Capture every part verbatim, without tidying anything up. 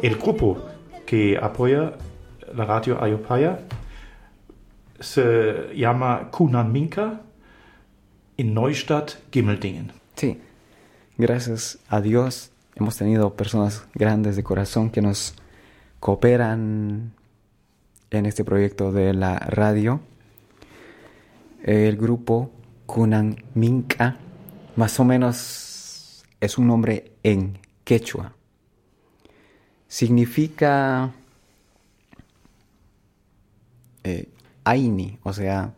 El grupo que apoya la radio Ayopaya se llama Kunan Minka en Neustadt, Gimmeldingen. Sí, gracias a Dios hemos tenido personas grandes de corazón que nos cooperan en este proyecto de la radio. El grupo Kunan Minka más o menos es un nombre en quechua. Significa eh, Aini, o sea,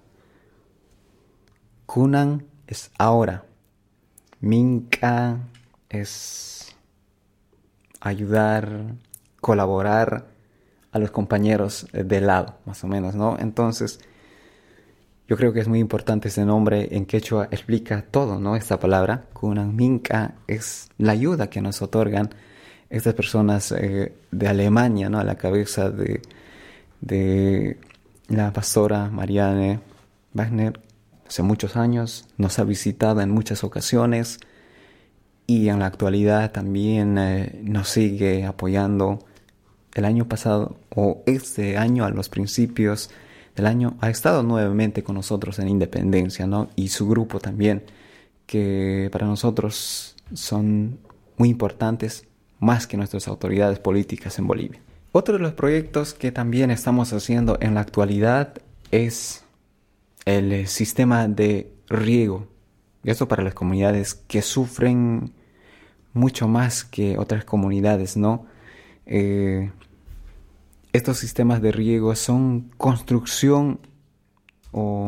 Kunan es ahora, Minka es ayudar, colaborar a los compañeros de lado, más o menos, ¿no? Entonces, yo creo que es muy importante ese nombre en quechua, explica todo, ¿no? Esta palabra, Kunan Minka, es la ayuda que nos otorgan estas personas eh, de Alemania, ¿no? A la cabeza de, de la pastora Marianne Wagner, hace muchos años, nos ha visitado en muchas ocasiones y en la actualidad también eh, nos sigue apoyando. El año pasado, o este año, a los principios del año, ha estado nuevamente con nosotros en Independencia, ¿no? Y su grupo también, que para nosotros son muy importantes, más que nuestras autoridades políticas en Bolivia. Otro de los proyectos que también estamos haciendo en la actualidad es el sistema de riego. Y esto para las comunidades que sufren mucho más que otras comunidades, ¿no? Eh, estos sistemas de riego son construcción o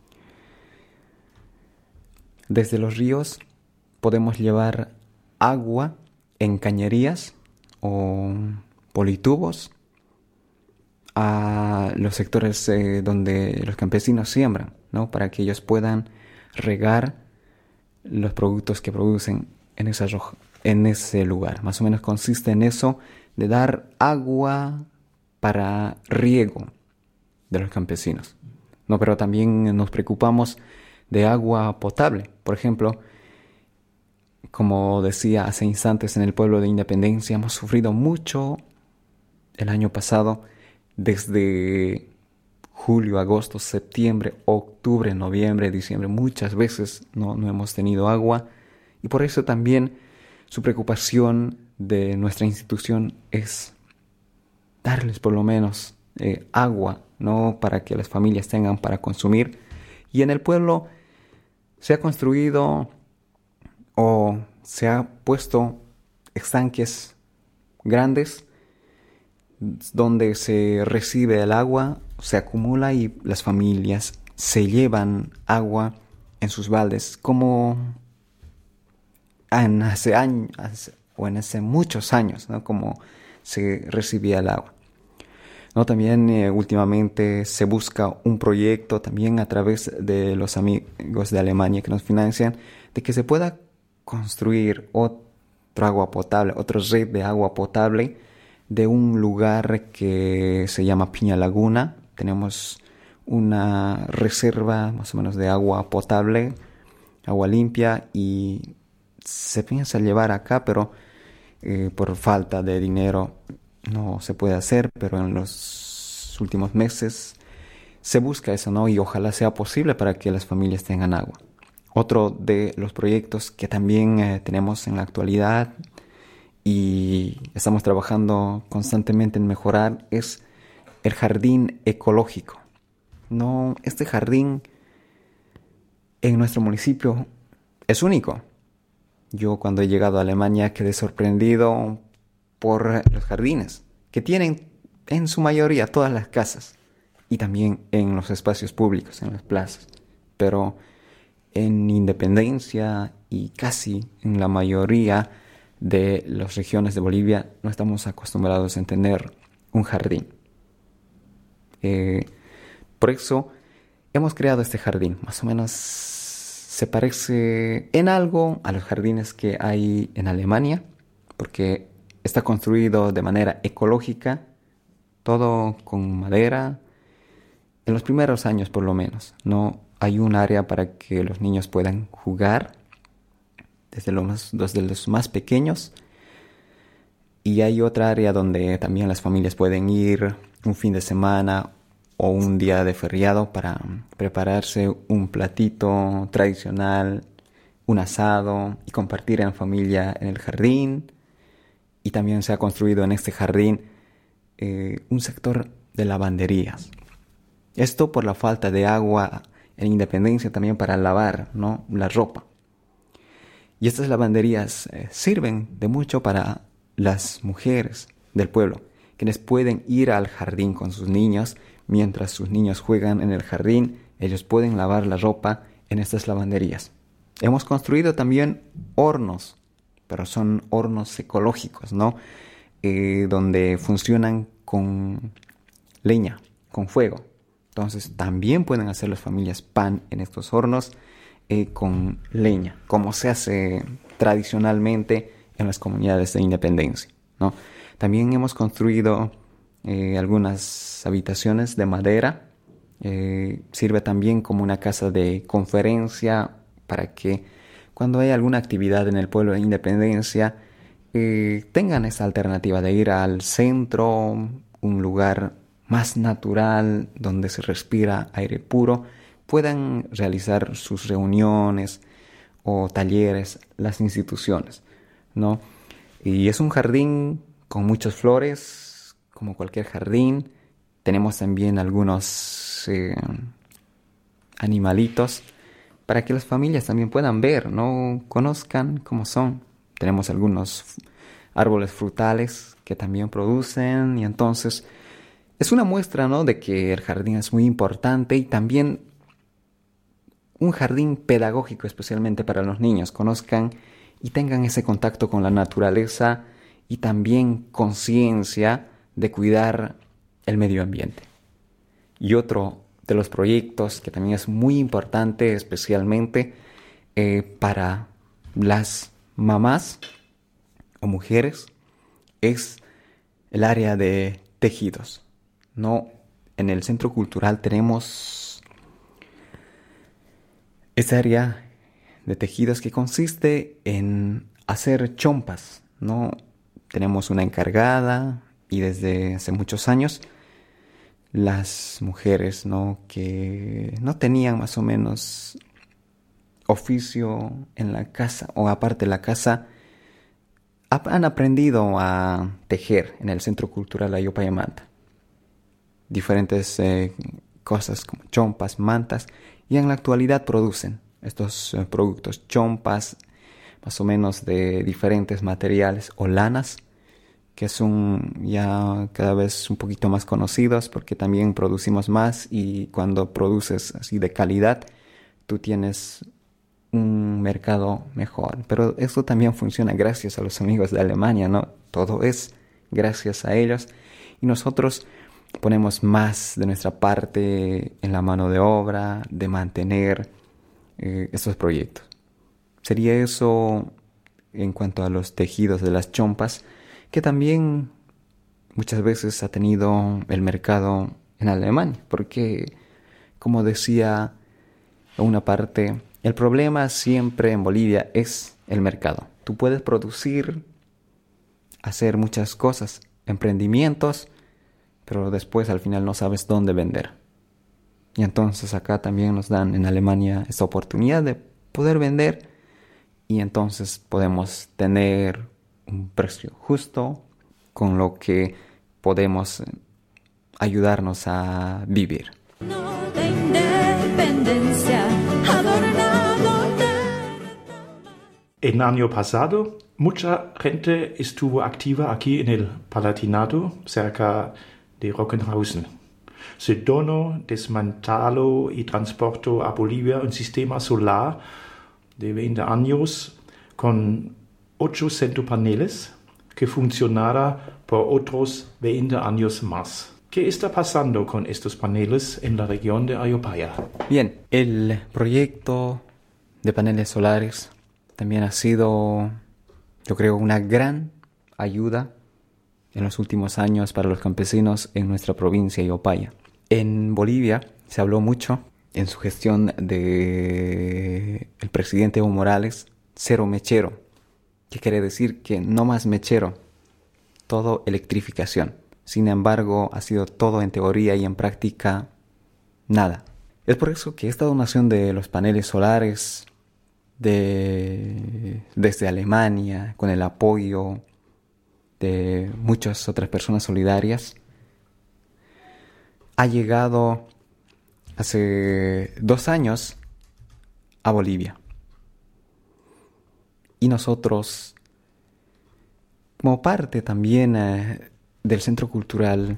desde los ríos podemos llevar agua en cañerías o politubos a los sectores eh, donde los campesinos siembran, ¿no? Para que ellos puedan regar los productos que producen en, esa roja, en ese lugar. Más o menos consiste en eso, de dar agua para riego de los campesinos, ¿no? Pero también nos preocupamos de agua potable. Por ejemplo, como decía hace instantes, en el pueblo de Independencia hemos sufrido mucho el año pasado, desde julio, agosto, septiembre, octubre, noviembre, diciembre, muchas veces no, no hemos tenido agua, y por eso también su preocupación de nuestra institución es darles por lo menos eh, agua, ¿no? Para que las familias tengan para consumir. Y en el pueblo se ha construido o se ha puesto estanques grandes donde se recibe el agua, se acumula y las familias se llevan agua en sus baldes, como en hace años o en hace muchos años, ¿no? Como se recibía el agua, ¿no? También eh, últimamente se busca un proyecto también a través de los amigos de Alemania que nos financian, de que se pueda construir otro agua potable, otra red de agua potable de un lugar que se llama Piña Laguna. Tenemos una reserva más o menos de agua potable, agua limpia, y se piensa llevar acá, pero eh, por falta de dinero no se puede hacer, pero en los últimos meses se busca eso, ¿no? Y ojalá sea posible para que las familias tengan agua. Otro de los proyectos que también eh, tenemos en la actualidad y estamos trabajando constantemente en mejorar es el jardín ecológico. No, este jardín en nuestro municipio es único. Yo cuando he llegado a Alemania quedé sorprendido por los jardines que tienen en su mayoría todas las casas y también en los espacios públicos, en las plazas. Pero en Independencia y casi en la mayoría de las regiones de Bolivia no estamos acostumbrados a tener un jardín. Eh, por eso hemos creado este jardín. Más o menos se parece en algo a los jardines que hay en Alemania, porque está construido de manera ecológica, todo con madera, en los primeros años por lo menos. No hay un área para que los niños puedan jugar, desde los más, desde los más pequeños, Y hay otra área donde también las familias pueden ir un fin de semana o un día de feriado para prepararse un platito tradicional, un asado y compartir en familia en el jardín. Y también se ha construido en este jardín eh, un sector de lavanderías. Esto por la falta de agua en Independencia también para lavar, ¿no?, la ropa. Y estas lavanderías eh, sirven de mucho para las mujeres del pueblo, quienes pueden ir al jardín con sus niños. Mientras sus niños juegan en el jardín, ellos pueden lavar la ropa en estas lavanderías. Hemos construido también hornos, pero son hornos ecológicos, ¿no? Eh, donde funcionan con leña, con fuego. Entonces también pueden hacer las familias pan en estos hornos eh, con leña, como se hace tradicionalmente en las comunidades de Independencia, ¿no? También hemos construido eh, algunas habitaciones de madera. Eh, sirve también como una casa de conferencia para que cuando hay alguna actividad en el pueblo de Independencia eh, tengan esa alternativa de ir al centro, un lugar más natural donde se respira aire puro, puedan realizar sus reuniones o talleres las instituciones, ¿no? Y es un jardín con muchas flores, como cualquier jardín. Tenemos también algunos eh, animalitos para que las familias también puedan ver, ¿no?, conozcan cómo son. Tenemos algunos árboles frutales que también producen, y entonces es una muestra, ¿no?, de que el jardín es muy importante, y también un jardín pedagógico especialmente para los niños, conozcan y tengan ese contacto con la naturaleza y también conciencia de cuidar el medio ambiente. Y otro de los proyectos que también es muy importante, especialmente eh, para las mamás o mujeres, es el área de tejidos, ¿no? En el Centro Cultural tenemos esa área de tejidos que consiste en hacer chompas, ¿no? Tenemos una encargada, y desde hace muchos años las mujeres, ¿no?, que no tenían más o menos oficio en la casa o aparte de la casa, han aprendido a tejer en el Centro Cultural Ayopaya Manta. Diferentes eh, cosas como chompas, mantas, y en la actualidad producen estos eh, productos, chompas más o menos de diferentes materiales o lanas, que son ya cada vez un poquito más conocidos porque también producimos más, y cuando produces así de calidad, tú tienes un mercado mejor. Pero esto también funciona gracias a los amigos de Alemania, ¿no? Todo es gracias a ellos, y nosotros ponemos más de nuestra parte en la mano de obra, de mantener eh, estos proyectos. Sería eso en cuanto a los tejidos de las chompas, que también muchas veces ha tenido el mercado en Alemania, porque, como decía una parte, el problema siempre en Bolivia es el mercado. Tú puedes producir, hacer muchas cosas, emprendimientos, pero después al final no sabes dónde vender. Y entonces acá también nos dan en Alemania esta oportunidad de poder vender, y entonces podemos tener un precio justo con lo que podemos ayudarnos a vivir. El año pasado, mucha gente estuvo activa aquí en el Palatinado, cerca de Rockenhausen. Se donó, desmanteló y transportó a Bolivia un sistema solar de veinte años con ochocientos paneles que funcionará por otros veinte años más. ¿Qué está pasando con estos paneles en la región de Ayopaya? Bien, el proyecto de paneles solares también ha sido, yo creo, una gran ayuda en los últimos años para los campesinos en nuestra provincia de Ayopaya. En Bolivia se habló mucho en su gestión de el presidente Evo Morales, cero mechero. ¿Qué quiere decir? Que no más mechero. todo electrificación. Sin embargo, ha sido todo en teoría y en práctica nada. Es por eso que esta donación de los paneles solares de, desde Alemania, con el apoyo de muchas otras personas solidarias, ha llegado hace dos años a Bolivia. Y nosotros, como parte también eh, del Centro Cultural,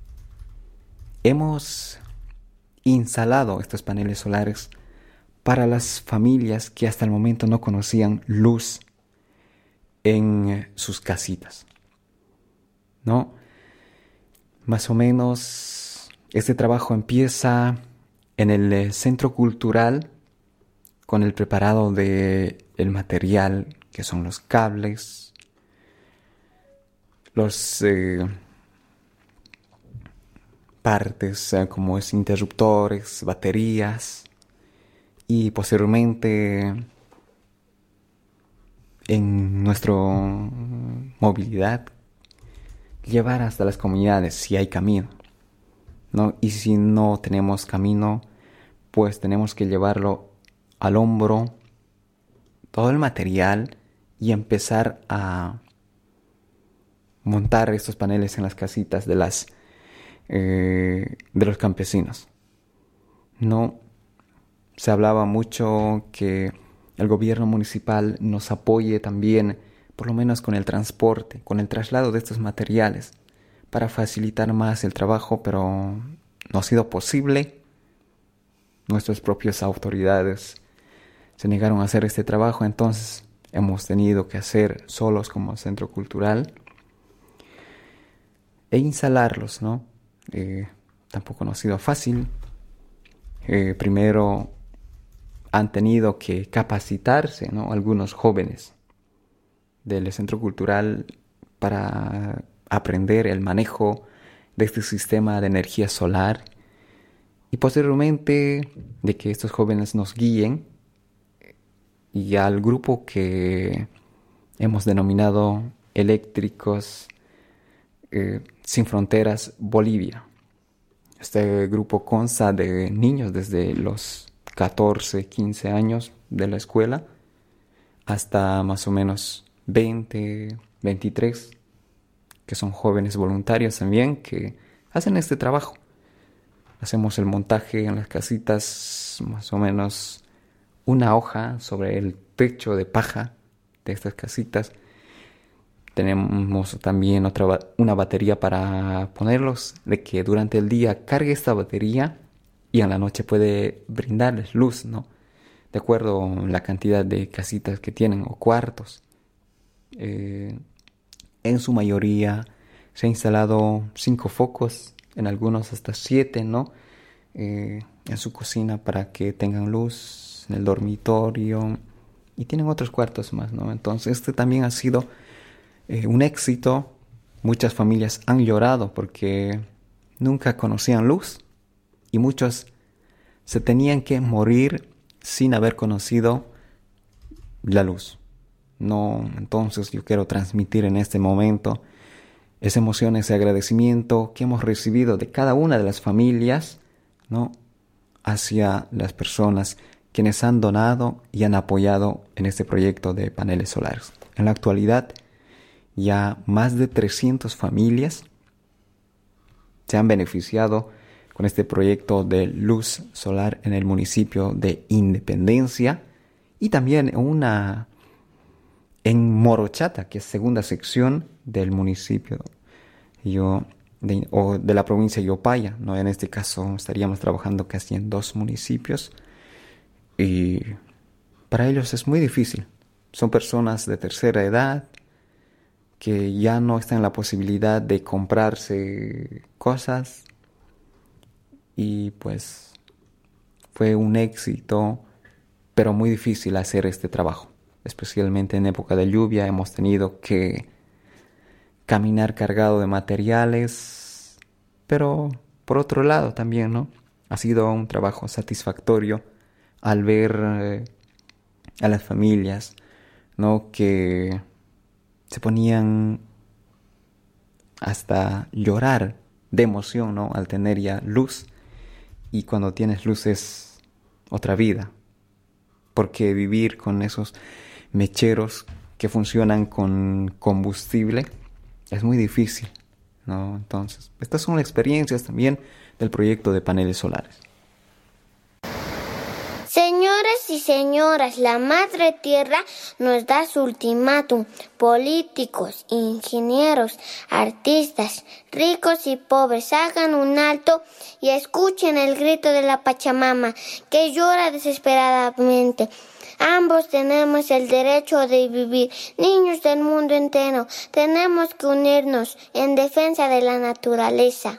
hemos instalado estos paneles solares para las familias que hasta el momento no conocían luz en sus casitas, ¿no? Más o menos este trabajo empieza en el Centro Cultural con el preparado de el material, que son los cables, los eh, partes eh, como es interruptores, baterías, y posteriormente en nuestra movilidad llevar hasta las comunidades si hay camino, ¿no? Y si no tenemos camino, pues tenemos que llevarlo al hombro, todo el material, y empezar a montar estos paneles en las casitas de las eh, de los campesinos. No se hablaba mucho que el gobierno municipal nos apoye también, por lo menos con el transporte, con el traslado de estos materiales, para facilitar más el trabajo, pero no ha sido posible. Nuestras propias autoridades se negaron a hacer este trabajo, entonces hemos tenido que hacer solos como centro cultural e instalarlos, ¿no? Eh, tampoco no ha sido fácil. Eh, primero han tenido que capacitarse, ¿no?, algunos jóvenes del centro cultural para aprender el manejo de este sistema de energía solar, y posteriormente de que estos jóvenes nos guíen, y al grupo que hemos denominado Eléctricos eh, Sin Fronteras Bolivia. Este grupo consta de niños desde los catorce, quince años de la escuela hasta más o menos veinte, veintitrés, que son jóvenes voluntarios también, que hacen este trabajo. Hacemos el montaje en las casitas, más o menos una hoja sobre el techo de paja de estas casitas. Tenemos también otra una batería para ponerlos, de que durante el día cargue esta batería y en la noche puede brindarles luz, ¿no? De acuerdo a la cantidad de casitas que tienen o cuartos. Eh, en su mayoría se ha instalado cinco focos, en algunos hasta siete, ¿no? Eh, en su cocina para que tengan luz, en el dormitorio, y tienen otros cuartos más, ¿no? Entonces este también ha sido eh, un éxito. Muchas familias han llorado porque nunca conocían luz y muchos se tenían que morir sin haber conocido la luz. No, entonces yo quiero transmitir en este momento esa emoción, ese agradecimiento que hemos recibido de cada una de las familias, ¿no?, hacia las personas quienes han donado y han apoyado en este proyecto de paneles solares. En la actualidad, ya más de trescientas familias se han beneficiado con este proyecto de luz solar en el municipio de Independencia, y también una en Morochata, que es segunda sección del municipio yo, de, o de la provincia de Yopaya, ¿no? En este caso estaríamos trabajando casi en dos municipios, y para ellos es muy difícil. Son personas de tercera edad que ya no están en la posibilidad de comprarse cosas, y pues fue un éxito, pero muy difícil hacer este trabajo. Especialmente en época de lluvia hemos tenido que caminar cargado de materiales, pero por otro lado también, ¿no?, ha sido un trabajo satisfactorio al ver eh, a las familias, ¿no?, que se ponían hasta llorar de emoción, ¿no? Al tener ya luz. Y cuando tienes luz es otra vida. Porque vivir con esos mecheros que funcionan con combustible es muy difícil, ¿no? Entonces, estas son experiencias también del proyecto de paneles solares. Señores y señoras, la Madre Tierra nos da su ultimátum. Políticos, ingenieros, artistas, ricos y pobres, hagan un alto y escuchen el grito de la Pachamama, que llora desesperadamente. Ambos tenemos el derecho de vivir. Niños del mundo entero, tenemos que unirnos en defensa de la naturaleza.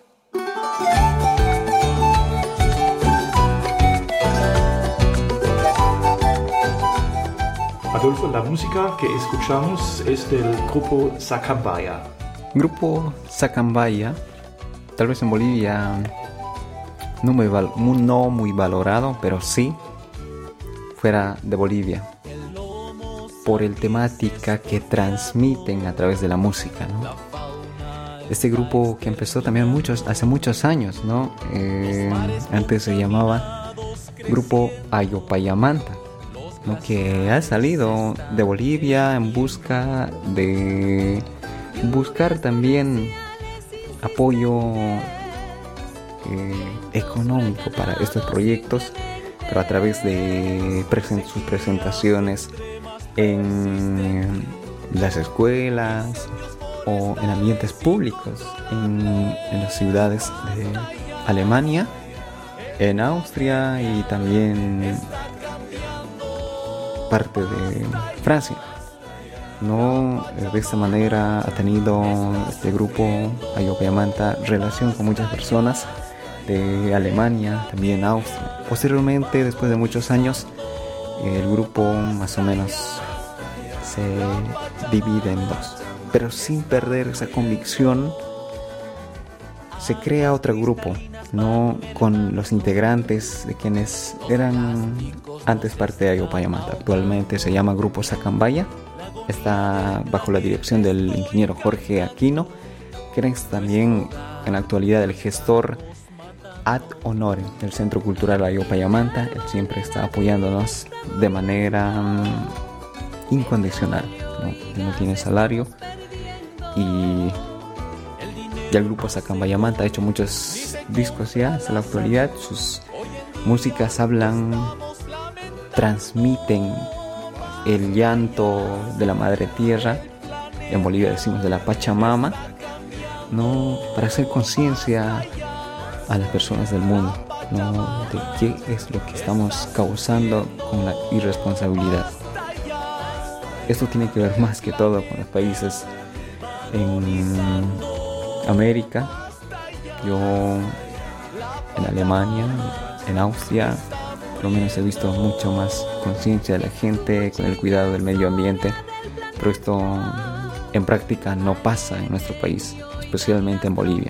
Adolfo, la música que escuchamos es del grupo Sacambaya. Grupo Sacambaya, tal vez en Bolivia no muy, val- no muy valorado, pero sí fuera de Bolivia, por el temática que transmiten a través de la música, ¿no? Este grupo que empezó también muchos, hace muchos años, ¿no? Eh, antes se llamaba Grupo Ayopayamanta, ¿no? Que ha salido de Bolivia en busca de buscar también apoyo eh, económico para estos proyectos, pero a través de present- sus presentaciones en las escuelas o en ambientes públicos en, en las ciudades de Alemania, en Austria y también parte de Francia, ¿no? De esta manera ha tenido este grupo Ayopayamanta relación con muchas personas de Alemania, también Austria. Posteriormente, después de muchos años, el grupo más o menos se divide en dos, pero sin perder esa convicción se crea otro grupo, no con los integrantes de quienes eran antes parte de Ayopayamanta. Actualmente se llama Grupo Sacambaya, está bajo la dirección del ingeniero Jorge Aquino, que es también en la actualidad el gestor ad honorem del Centro Cultural Ayopayamanta. Él siempre está apoyándonos de manera um, incondicional, ¿no? No tiene salario y ya el grupo Sacambaya-Manta ha hecho muchos discos ya hasta la actualidad. Sus músicas hablan, transmiten el llanto de la Madre Tierra. En Bolivia decimos de la Pachamama, ¿no? Para hacer conciencia a las personas del mundo, ¿no? De qué es lo que estamos causando con la irresponsabilidad. Esto tiene que ver más que todo con los países en América. Yo en Alemania, en Austria, por lo menos he visto mucho más conciencia de la gente con el cuidado del medio ambiente, pero esto en práctica no pasa en nuestro país, especialmente en Bolivia,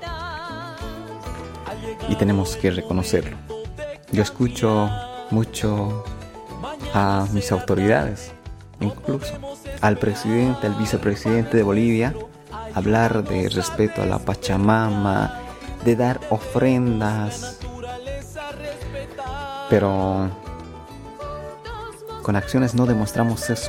y tenemos que reconocerlo. Yo escucho mucho a mis autoridades, incluso al presidente, al vicepresidente de Bolivia, hablar de respeto a la Pachamama, de dar ofrendas, pero con acciones no demostramos eso.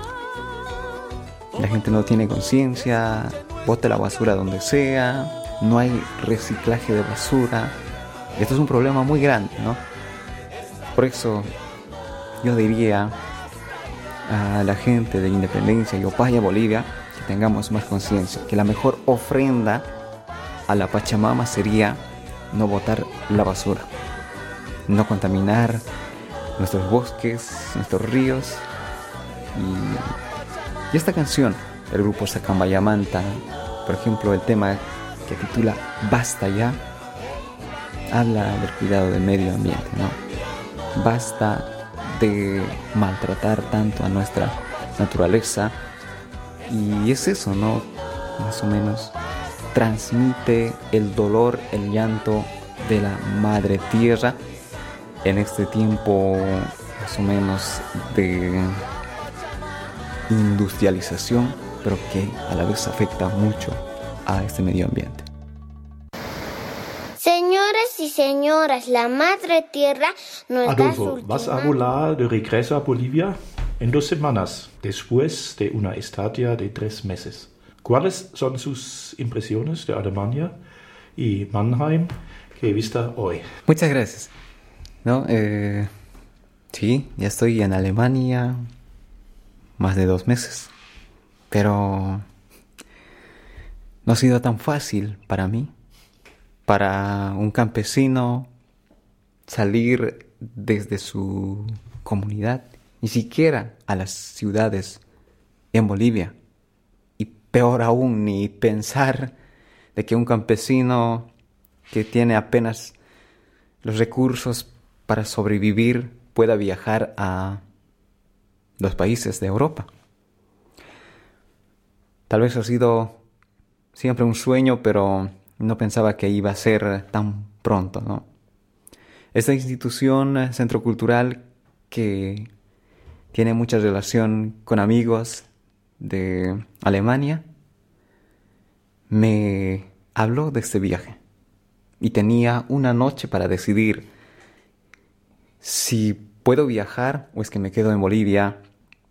La gente no tiene conciencia, bota la basura donde sea, no hay reciclaje de basura. Esto es un problema muy grande, ¿no? Por eso yo diría a la gente de Independencia, Yopaya, Bolivia, que tengamos más conciencia, que la mejor ofrenda a la Pachamama sería no botar la basura, no contaminar nuestros bosques, nuestros ríos. Y, y esta canción del grupo Sacambaya-Manta, por ejemplo, el tema que titula Basta Ya, habla del cuidado del medio ambiente, ¿no? Basta de maltratar tanto a nuestra naturaleza. Y es eso, ¿no? Más o menos transmite el dolor, el llanto de la Madre Tierra en este tiempo más o menos de industrialización, pero que a la vez afecta mucho a este medio ambiente. Señores y señoras, la Madre Tierra nos da su Adolfo, ¿vas a volar de regreso a Bolivia? En dos semanas, después de una estadia de tres meses. ¿Cuáles son sus impresiones de Alemania y Mannheim que he visto hoy? Muchas gracias. No, eh, sí, ya estoy en Alemania más de dos meses, pero no ha sido tan fácil para mí, para un campesino salir desde su comunidad, ni siquiera a las ciudades en Bolivia, y peor aún, ni pensar de que un campesino que tiene apenas los recursos para sobrevivir pueda viajar a los países de Europa. Tal vez ha sido siempre un sueño, pero no pensaba que iba a ser tan pronto, ¿no? Esta institución, Centro Cultural, que tiene mucha relación con amigos de Alemania, me habló de este viaje y tenía una noche para decidir si puedo viajar o es que me quedo en Bolivia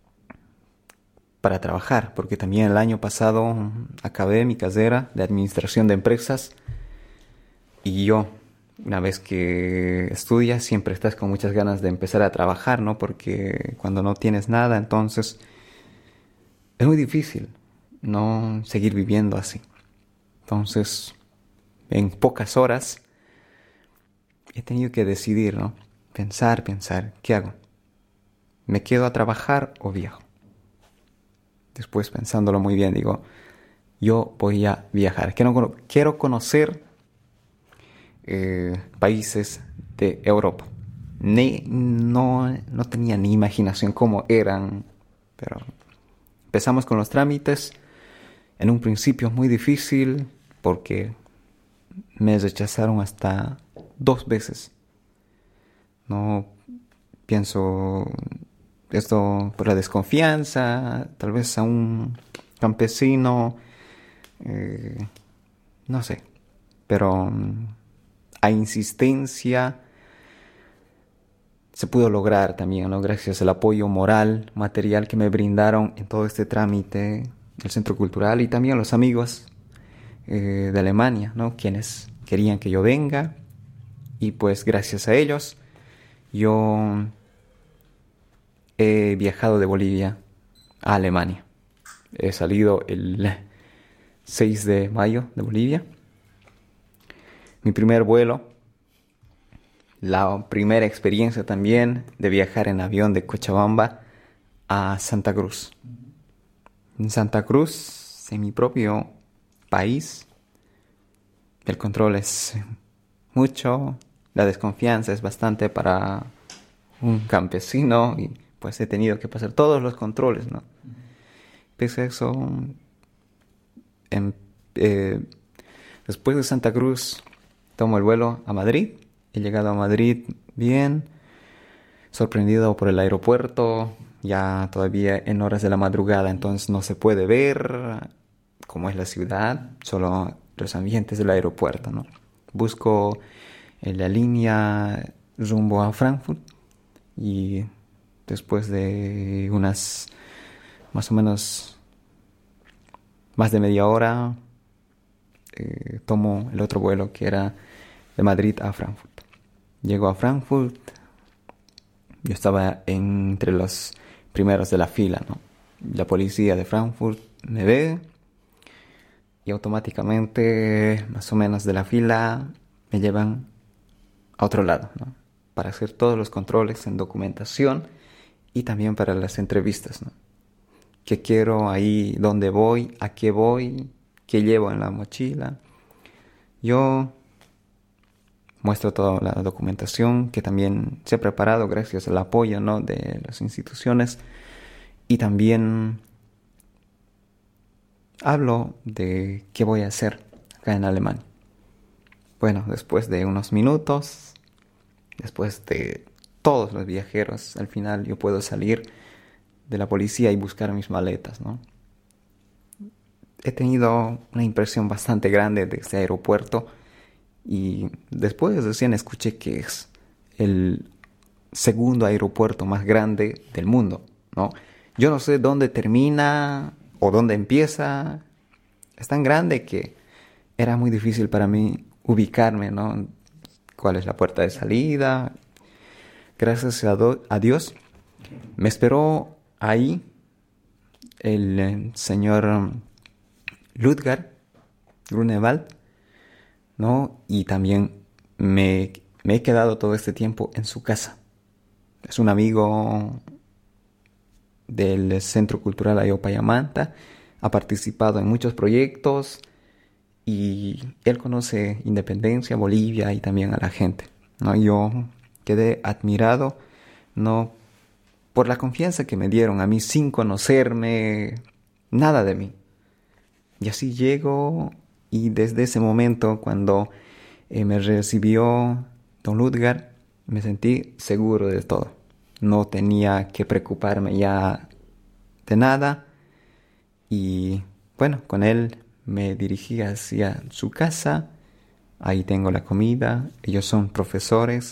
para trabajar, porque también el año pasado acabé mi carrera de administración de empresas y yo, una vez que estudias, siempre estás con muchas ganas de empezar a trabajar, ¿no? Porque cuando no tienes nada, entonces es muy difícil no seguir viviendo así. Entonces, en pocas horas he tenido que decidir, ¿no? Pensar, pensar, ¿qué hago? ¿Me quedo a trabajar o viajo? Después, pensándolo muy bien, digo, yo voy a viajar. Quiero, quiero conocer eh, países de Europa. Ni, no, no tenía ni imaginación cómo eran, pero empezamos con los trámites. En un principio muy difícil porque me rechazaron hasta dos veces. No pienso esto por la desconfianza, tal vez a un campesino, eh, no sé, pero a insistencia se pudo lograr también, ¿no? Gracias al apoyo moral, material que me brindaron en todo este trámite, el Centro Cultural y también los amigos eh, de Alemania, ¿no? Quienes querían que yo venga y pues gracias a ellos yo he viajado de Bolivia a Alemania. He salido el seis de mayo de Bolivia. Mi primer vuelo, la primera experiencia también de viajar en avión de Cochabamba a Santa Cruz. En Santa Cruz, en mi propio país, el control es mucho, la desconfianza es bastante para un campesino y pues he tenido que pasar todos los controles, ¿no? Pese a eso, en, eh, después de Santa Cruz tomo el vuelo a Madrid. He llegado a Madrid bien, sorprendido por el aeropuerto, ya todavía en horas de la madrugada, entonces no se puede ver cómo es la ciudad, solo los ambientes del aeropuerto, ¿no? Busco en la línea rumbo a Frankfurt y después de unas más o menos más de media hora eh, tomo el otro vuelo que era de Madrid a Frankfurt. Llego a Frankfurt, yo estaba entre los primeros de la fila, ¿no? La policía de Frankfurt me ve y automáticamente, más o menos de la fila, me llevan a otro lado, ¿no? Para hacer todos los controles en documentación y también para las entrevistas, ¿no? ¿Qué quiero ahí? ¿Dónde voy? ¿A qué voy? ¿Qué llevo en la mochila? Yo muestro toda la documentación que también se ha preparado gracias al apoyo, ¿no? de las instituciones y también hablo de qué voy a hacer acá en Alemania. Bueno, después de unos minutos, después de todos los viajeros, al final yo puedo salir de la policía y buscar mis maletas, ¿no? he tenido una impresión bastante grande de este aeropuerto y después recién escuché que es el segundo aeropuerto más grande del mundo, ¿no? Yo no sé dónde termina o dónde empieza. Es tan grande que era muy difícil para mí ubicarme, ¿no? ¿Cuál es la puerta de salida? Gracias a, do- a Dios me esperó ahí el eh, señor Ludgar Grunewald, ¿no? Y también me, me he quedado todo este tiempo en su casa. Es un amigo del Centro Cultural Ayopayamanta, ha participado en muchos proyectos y él conoce Independencia, Bolivia y también a la gente, ¿no? Yo quedé admirado, ¿no? Por la confianza que me dieron a mí sin conocerme nada de mí. Y así llego y desde ese momento cuando eh, me recibió don Ludgar, me sentí seguro de todo. No tenía que preocuparme ya de nada. Y bueno, con él me dirigí hacia su casa. Ahí tengo la comida. Ellos son profesores.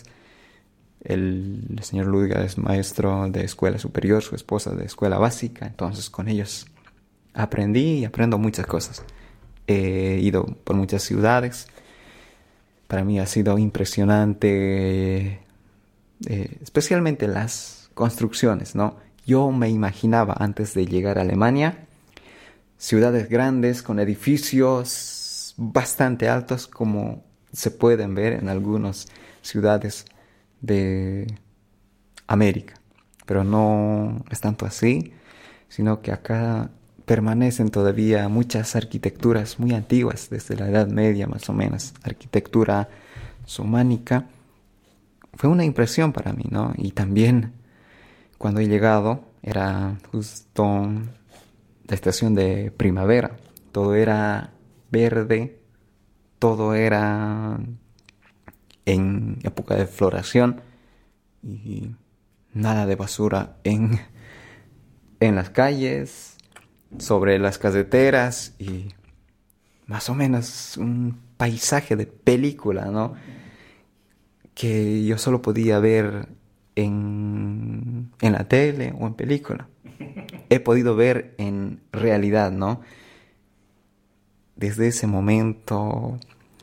El, el señor Ludgar es maestro de escuela superior, su esposa de escuela básica. Entonces con ellos aprendí y aprendo muchas cosas. He ido por muchas ciudades. Para mí ha sido impresionante, eh, especialmente las construcciones, ¿no? Yo me imaginaba antes de llegar a Alemania ciudades grandes con edificios bastante altos como se pueden ver en algunas ciudades de América. Pero no es tanto así, sino que acá permanecen todavía muchas arquitecturas muy antiguas, desde la Edad Media más o menos, arquitectura románica. Fue una impresión para mí, ¿no? Y también cuando he llegado era justo la estación de primavera, todo era verde, todo era en época de floración y nada de basura en, en las calles, sobre las carreteras y más o menos un paisaje de película, ¿no? Que yo solo podía ver en, en la tele o en película. He podido ver en realidad, ¿no? Desde ese momento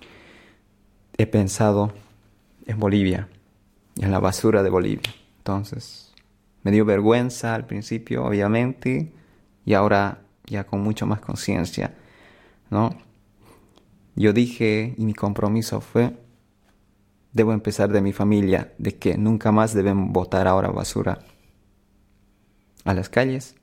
he pensado en Bolivia, en la basura de Bolivia. Entonces, me dio vergüenza al principio, obviamente, y ahora ya con mucho más conciencia, ¿no? Yo dije, y mi compromiso fue, debo empezar de mi familia, de que nunca más deben botar ahora basura a las calles.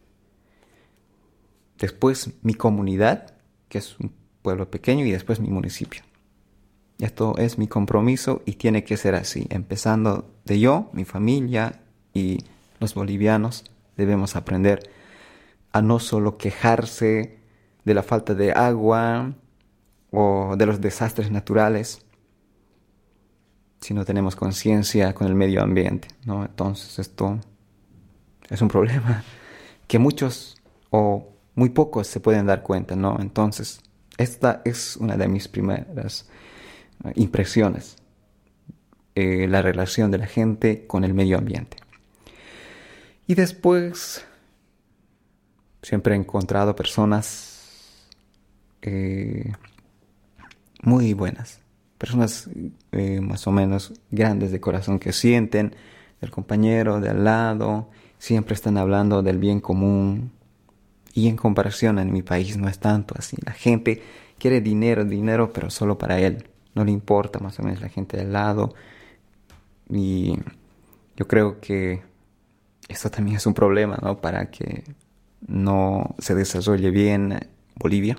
Después mi comunidad, que es un pueblo pequeño, y después mi municipio. Esto es mi compromiso y tiene que ser así. Empezando de yo, mi familia y los bolivianos debemos aprender a no solo quejarse de la falta de agua o de los desastres naturales, sino tenemos conciencia con el medio ambiente, ¿no? Entonces esto es un problema que muchos o muy pocos se pueden dar cuenta, ¿no? Entonces esta es una de mis primeras impresiones, eh, la relación de la gente con el medio ambiente. Y después siempre he encontrado personas eh, muy buenas, personas eh, más o menos grandes de corazón que sienten el compañero de al lado, siempre están hablando del bien común. Y en comparación en mi país no es tanto así. La gente quiere dinero, dinero, pero solo para él. No le importa más o menos la gente de al lado. Y yo creo que esto también es un problema, ¿no? Para que no se desarrolle bien Bolivia.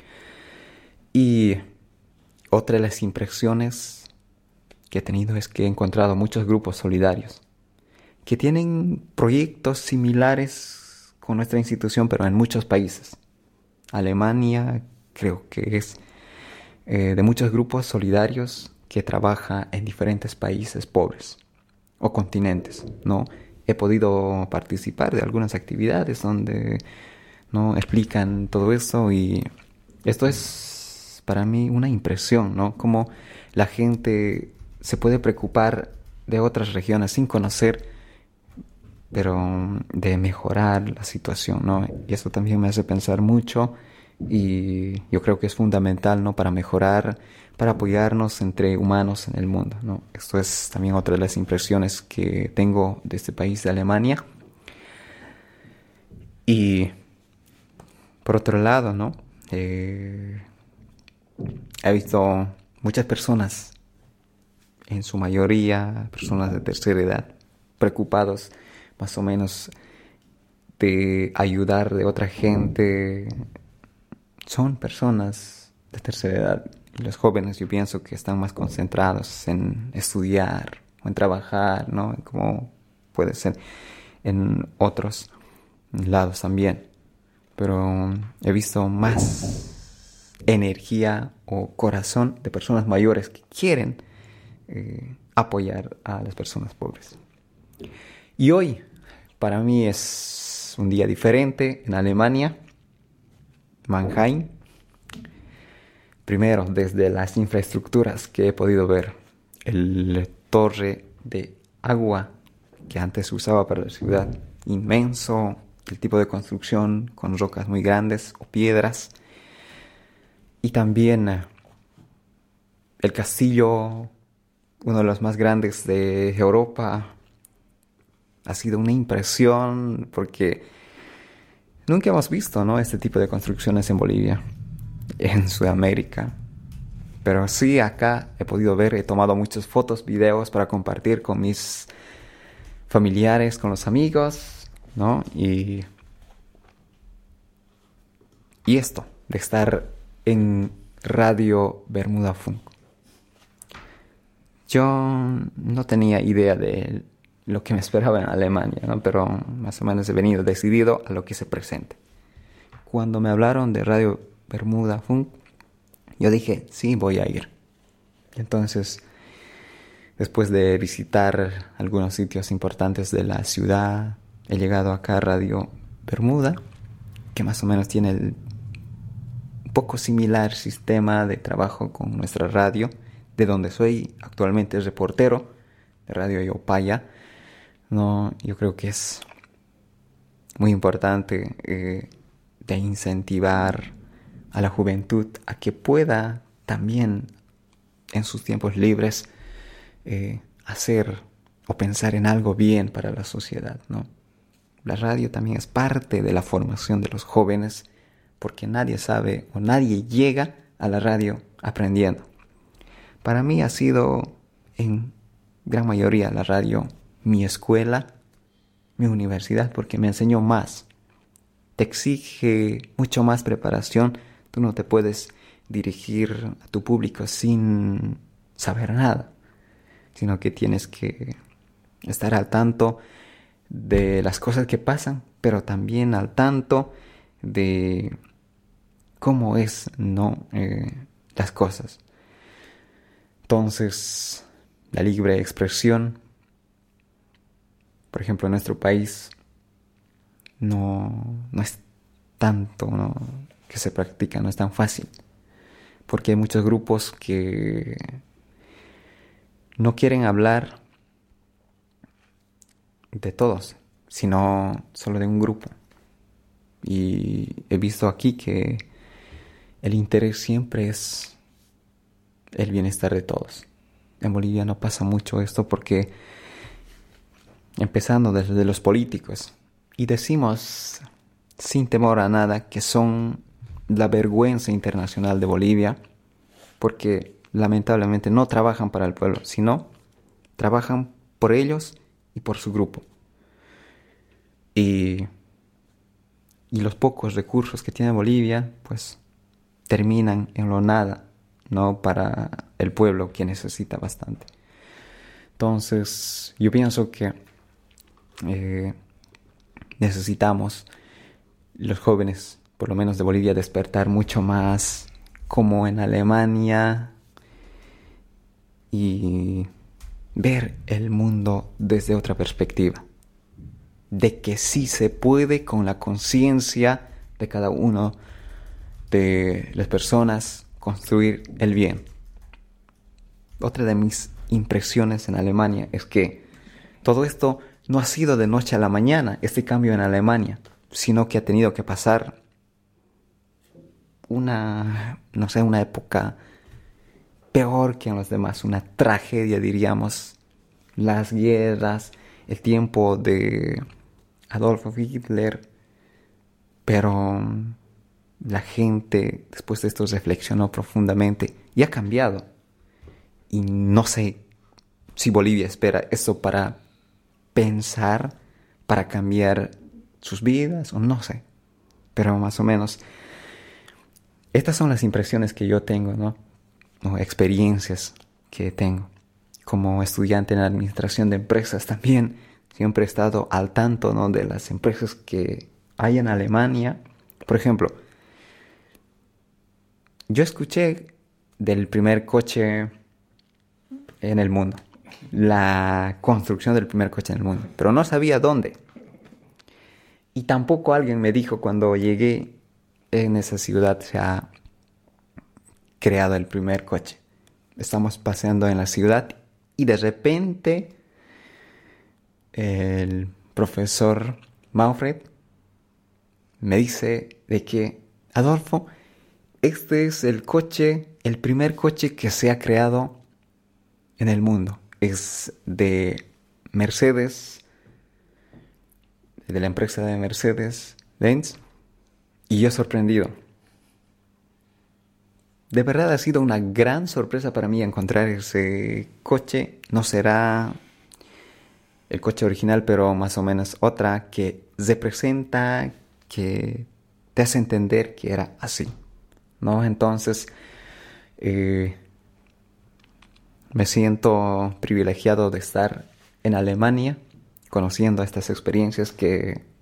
Y otra de las impresiones que he tenido es que he encontrado muchos grupos solidarios que tienen proyectos similares con nuestra institución, pero en muchos países. Alemania creo que es eh, de muchos grupos solidarios que trabaja en diferentes países pobres o continentes, ¿no? He podido participar de algunas actividades donde, ¿no?, explican todo eso y esto es para mí una impresión, ¿no? Cómo la gente se puede preocupar de otras regiones sin conocer, pero de mejorar la situación, ¿no? Y eso también me hace pensar mucho y yo creo que es fundamental, ¿no? Para mejorar, para apoyarnos entre humanos en el mundo, ¿no? Esto es también otra de las impresiones que tengo de este país, de Alemania. Y por otro lado, ¿no? Eh, he visto muchas personas, en su mayoría personas de tercera edad, preocupados más o menos de ayudar de otra gente. Son personas de tercera edad. Y los jóvenes, yo pienso que están más concentrados en estudiar o en trabajar, ¿no? Como puede ser en otros lados también. Pero he visto más energía o corazón de personas mayores que quieren eh, apoyar a las personas pobres. Y hoy, para mí es un día diferente en Alemania, Mannheim. Primero, desde las infraestructuras que he podido ver, el torre de agua que antes se usaba para la ciudad, inmenso, el tipo de construcción con rocas muy grandes o piedras. Y también eh, el castillo, uno de los más grandes de Europa. Ha sido una impresión porque nunca hemos visto, ¿no? Este tipo de construcciones en Bolivia, en Sudamérica. Pero sí, acá he podido ver, he tomado muchas fotos, videos para compartir con mis familiares, con los amigos, ¿no? Y, y esto, de estar en Radio Bermuda Funk. Yo no tenía idea de lo que me esperaba en Alemania, ¿no? Pero más o menos he venido decidido a lo que se presente. Cuando me hablaron de Radio Bermuda Funk, yo dije, sí, voy a ir. Entonces, después de visitar algunos sitios importantes de la ciudad, he llegado acá a Radio Bermuda, que más o menos tiene el un poco similar sistema de trabajo con nuestra radio, de donde soy actualmente reportero de Radio Yopaya. No, yo creo que es muy importante eh, de incentivar a la juventud a que pueda también en sus tiempos libres eh, hacer o pensar en algo bien para la sociedad, ¿no? La radio también es parte de la formación de los jóvenes, porque nadie sabe o nadie llega a la radio aprendiendo. Para mí ha sido en gran mayoría la radio mi escuela, mi universidad, porque me enseñó más. Te exige mucho más preparación. Tú no te puedes dirigir a tu público sin saber nada, sino que tienes que estar al tanto de las cosas que pasan, pero también al tanto de cómo es, ¿no? Eh, las cosas. Entonces, la libre expresión, por ejemplo, en nuestro país no, no es tanto, ¿no? que se practica, no es tan fácil, porque hay muchos grupos que no quieren hablar de todos, sino solo de un grupo. Y he visto aquí que el interés siempre es el bienestar de todos. En Bolivia no pasa mucho esto porque, empezando desde los políticos, y decimos sin temor a nada que son la vergüenza internacional de Bolivia, porque lamentablemente no trabajan para el pueblo, sino trabajan por ellos y por su grupo. Y, y los pocos recursos que tiene Bolivia, pues terminan en lo nada, no para el pueblo que necesita bastante. Entonces, yo pienso que eh, necesitamos los jóvenes, por lo menos de Bolivia, despertar mucho más como en Alemania y ver el mundo desde otra perspectiva, de que sí se puede con la conciencia de cada uno de las personas construir el bien. Otra de mis impresiones en Alemania es que todo esto no ha sido de noche a la mañana, este cambio en Alemania, sino que ha tenido que pasar una, no sé, una época peor que en los demás, una tragedia, diríamos, las guerras, el tiempo de Adolf Hitler, pero la gente después de esto reflexionó profundamente y ha cambiado. Y no sé si Bolivia espera esto para pensar, para cambiar sus vidas, o no sé. Pero más o menos, estas son las impresiones que yo tengo, ¿no? O experiencias que tengo. Como estudiante en administración de empresas también, siempre he estado al tanto, ¿no?, de las empresas que hay en Alemania. Por ejemplo, yo escuché del primer coche en el mundo, la construcción del primer coche en el mundo, pero no sabía dónde. Y tampoco alguien me dijo cuando llegué, en esa ciudad se ha creado el primer coche. Estamos paseando en la ciudad y de repente el profesor Manfred me dice de que, Adolfo, este es el coche, el primer coche que se ha creado en el mundo. Es de Mercedes, de la empresa de Mercedes-Benz, y yo sorprendido. De verdad ha sido una gran sorpresa para mí encontrar ese coche. No será el coche original, pero más o menos otra que representa, que te hace entender que era así, ¿no? Entonces, eh, me siento privilegiado de estar en Alemania, conociendo estas experiencias que